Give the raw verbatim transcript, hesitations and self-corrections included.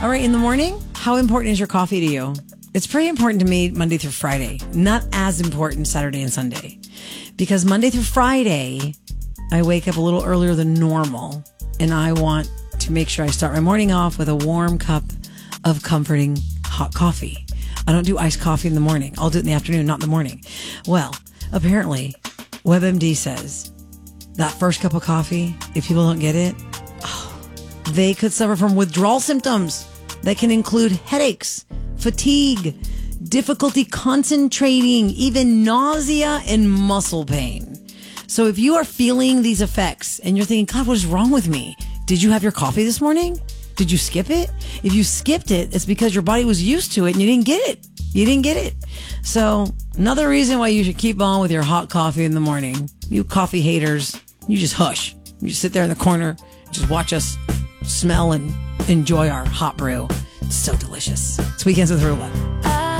All right, in the morning, how important is your coffee to you? It's pretty important to me Monday through Friday. Not as important Saturday and Sunday. Because Monday through Friday, I wake up a little earlier than normal. And I want to make sure I start my morning off with a warm cup of comforting hot coffee. I don't do iced coffee in the morning. I'll do it in the afternoon, not in the morning. Well, apparently, WebMD says that first cup of coffee, if people don't get it, oh, they could suffer from withdrawal symptoms that can include headaches, fatigue, difficulty concentrating, even nausea and muscle pain. So if you are feeling these effects and you're thinking, God, what is wrong with me? Did you have your coffee this morning? Did you skip it? If you skipped it, it's because your body was used to it and you didn't get it. You didn't get it. So another reason why you should keep on with your hot coffee in the morning. You coffee haters, you just hush. You just sit there in the corner, just watch us smell and enjoy our hot brew. It's so delicious. It's Weekends with Roulette.